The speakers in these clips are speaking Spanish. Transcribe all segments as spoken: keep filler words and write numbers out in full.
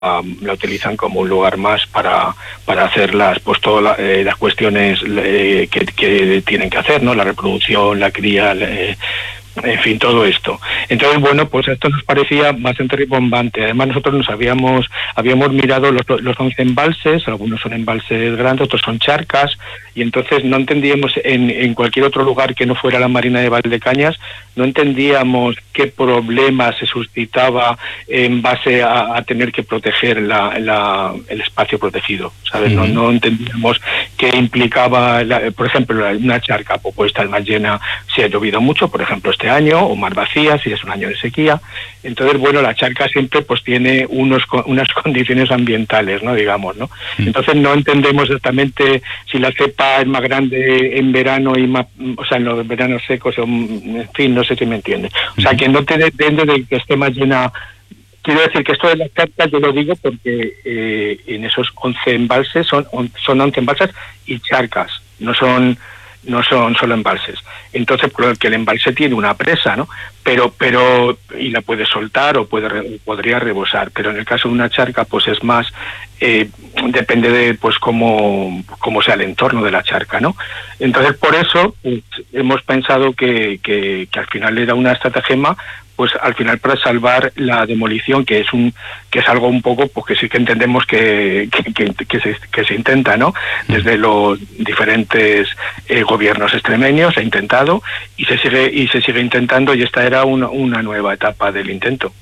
um, la utilizan como un lugar más para, para hacer las, pues todas la, eh, las cuestiones eh, que, que tienen que hacer, ¿no? La reproducción, la cría, eh, en fin, todo esto. Entonces, bueno, pues esto nos parecía bastante ribombante. Además, nosotros nos habíamos habíamos mirado los, los once embalses, algunos son embalses grandes, otros son charcas, y entonces no entendíamos en, en cualquier otro lugar que no fuera la Marina de Valdecañas, no entendíamos qué problema se suscitaba en base a, a tener que proteger la, la, el espacio protegido, ¿sabes? Uh-huh. No, no entendíamos qué implicaba, la, por ejemplo, una charca pues, puede estar más llena si ha llovido mucho, por ejemplo, este año, o más vacía si es un año de sequía. Entonces, bueno, la charca siempre pues tiene unos unas condiciones ambientales, ¿no? Digamos, ¿no? Uh-huh. Entonces no entendemos exactamente si la cepa es más grande en verano y más, o sea, en los veranos secos, o, en fin, no sé si me entiendes. O sea, que no te depende de que esté más llena. Quiero decir que esto de las charcas yo lo digo porque eh, en esos once embalses son, son once embalses y charcas, no son no son solo embalses. Entonces, porque el embalse tiene una presa, ¿no? Pero, pero, y la puede soltar o puede podría rebosar, pero en el caso de una charca, pues es más, eh, depende de, pues, cómo, cómo sea el entorno de la charca, ¿no? Entonces, por eso, pues, hemos pensado que, que, que al final era una estratagema, pues al final para salvar la demolición, que es un que es algo un poco, pues que sí que entendemos que, que, que, que, se, que se intenta, ¿no? Desde los diferentes eh, gobiernos extremeños se ha intentado y se sigue y se sigue intentando, y esta era una, una nueva etapa del intento.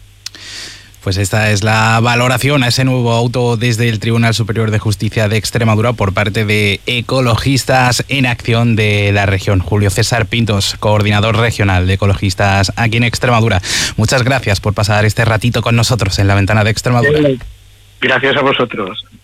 Pues esta es la valoración a ese nuevo auto desde el Tribunal Superior de Justicia de Extremadura por parte de Ecologistas en Acción de la región. Julio César Pintos, coordinador regional de Ecologistas aquí en Extremadura. Muchas gracias por pasar este ratito con nosotros en La Ventana de Extremadura. Gracias a vosotros.